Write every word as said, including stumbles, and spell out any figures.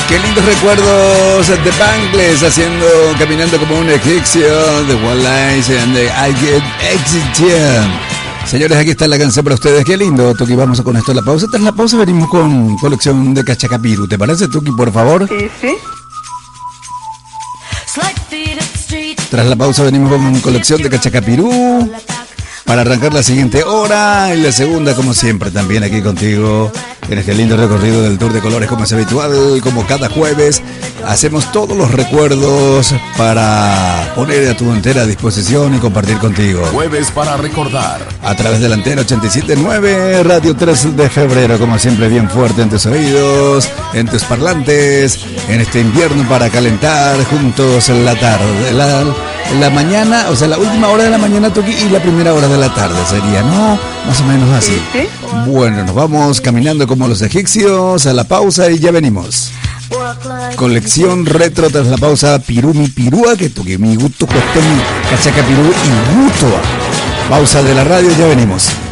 Qué lindos recuerdos de Bangles haciendo, caminando como un egipcio, The Walleyes and the I Get Exit. Señores, aquí está la canción para ustedes. Qué lindo, Tuki. Vamos con esto a la pausa. Tras la pausa venimos con colección de Cachacapiru. ¿Te parece, Tuki, por favor? Sí, sí. Tras la pausa venimos con colección de Cachacapiru para arrancar la siguiente hora y la segunda, como siempre, también aquí contigo en este lindo recorrido del Tour de Colores, como es habitual, como cada jueves. Hacemos todos los recuerdos para poner a tu entera disposición y compartir contigo. Jueves para recordar. A través de la antena ochenta y siete punto nueve, Radio tres de febrero, como siempre, bien fuerte en tus oídos, en tus parlantes, en este invierno para calentar juntos en la tarde, la, la mañana, o sea, la última hora de la mañana, Toki, y la primera hora de la tarde sería, ¿no? Más o menos así. Sí, sí. Bueno, nos vamos caminando como los egipcios a la pausa y ya venimos. Colección retro tras la pausa, Pirumi Pirúa, que toque mi gusto, cueste mi cachaca pirú y gusto. Pausa de la radio, ya venimos.